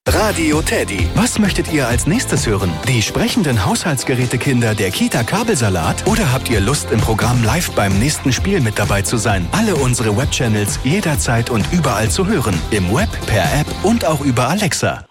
Radio Teddy. Was möchtet ihr als nächstes hören? Die sprechenden Haushaltsgerätekinder der Kita Kabelsalat? Oder habt ihr Lust, im Programm live beim nächsten Spiel mit dabei zu sein? Alle unsere Webchannels jederzeit und überall zu hören. Im Web, per App und auch über Alexa.